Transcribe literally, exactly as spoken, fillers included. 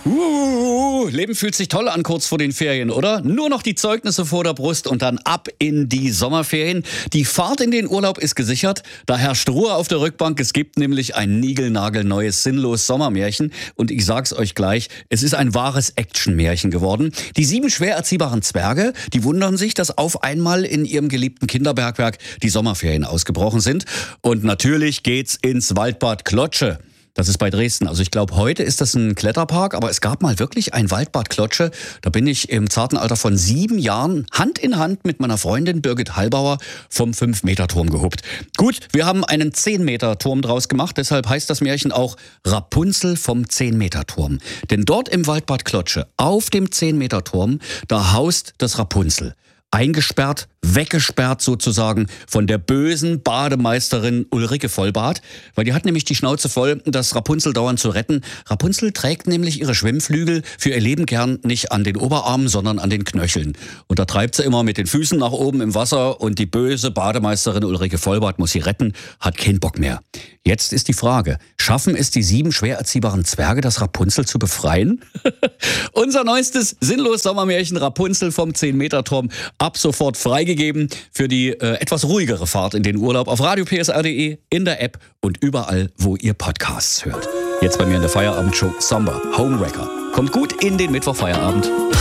Uh, Leben fühlt sich toll an kurz vor den Ferien, oder? Nur noch die Zeugnisse vor der Brust und dann ab in die Sommerferien. Die Fahrt in den Urlaub ist gesichert. Da herrscht Ruhe auf der Rückbank. Es gibt nämlich ein niegelnagelneues sinnlos Sommermärchen. Und ich sag's euch gleich, es ist ein wahres Actionmärchen geworden. Die sieben schwer erziehbaren Zwerge, die wundern sich, dass auf einmal in ihrem geliebten Kinderbergwerk die Sommerferien ausgebrochen sind. Und natürlich geht's ins Waldbad Klotsche. Das ist bei Dresden. Also ich glaube, heute ist das ein Kletterpark, aber es gab mal wirklich ein Waldbad Klotsche. Da bin ich im zarten Alter von sieben Jahren Hand in Hand mit meiner Freundin Birgit Hallbauer vom fünf Meter Turm gehuppt. Gut, wir haben einen zehn Meter Turm draus gemacht, deshalb heißt das Märchen auch Rapunzel vom zehn Meter Turm. Denn dort im Waldbad Klotsche, auf dem zehn Meter Turm, da haust das Rapunzel. Eingesperrt, weggesperrt sozusagen von der bösen Bademeisterin Ulrike Vollbart, weil die hat nämlich die Schnauze voll, das Rapunzel dauernd zu retten. Rapunzel trägt nämlich ihre Schwimmflügel für ihr Leben gern nicht an den Oberarmen, sondern an den Knöcheln. Und da treibt sie immer mit den Füßen nach oben im Wasser und die böse Bademeisterin Ulrike Vollbart muss sie retten, hat keinen Bock mehr. Jetzt ist die Frage, schaffen es die sieben schwer erziehbaren Zwerge, das Rapunzel zu befreien? Unser neuestes sinnlos Sommermärchen Rapunzel vom zehn Meter Turm ab sofort freigegeben für die äh, etwas ruhigere Fahrt in den Urlaub auf radio p s r punkt d e, in der App und überall, wo ihr Podcasts hört. Jetzt bei mir in der Feierabend-Show Samba, Homewrecker. Kommt gut in den Mittwochfeierabend.